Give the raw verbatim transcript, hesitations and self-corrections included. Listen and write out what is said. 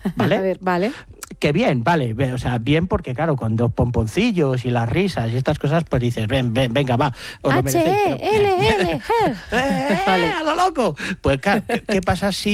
¿vale? A ver, vale. Que bien, vale, o sea, bien porque claro, con los pomponcillos y las risas y estas cosas, pues dices, ven, ven, venga, va, os lo H merecéis. E L L ¡Eh, eh, a lo loco! Pues claro, ¿qué, qué pasa si